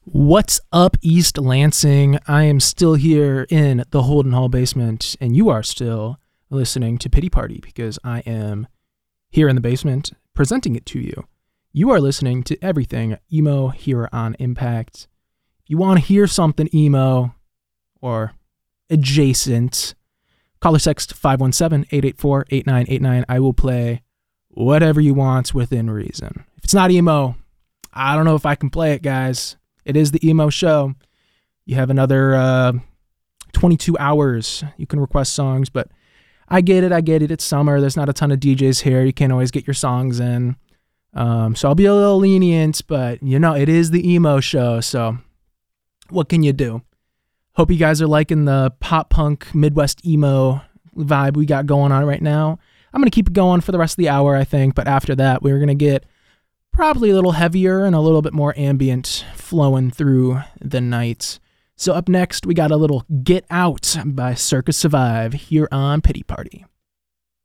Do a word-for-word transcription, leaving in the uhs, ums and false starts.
What's up, East Lansing? I am still here in the Holden Hall basement, and you are still listening to Pity Party because I am here in the basement presenting it to you. You are listening to everything emo here on Impact. If you want to hear something emo or adjacent, call or text five one seven, eight eight four, eight nine eight nine. I will play whatever you want within reason. If it's not emo, I don't know if I can play it, guys. It is the emo show. You have another uh, twenty-two hours. You can request songs, but I get it. I get it. It's summer. There's not a ton of D Js here. You can't always get your songs in. Um, so I'll be a little lenient, but you know, it is the emo show. So what can you do? Hope you guys are liking the pop punk Midwest emo vibe we got going on right now. I'm going to keep it going for the rest of the hour, I think. But after that, we're going to get probably a little heavier and a little bit more ambient flowing through the night. So up next, we got a little Get Out by Circus Survive here on Pity Party.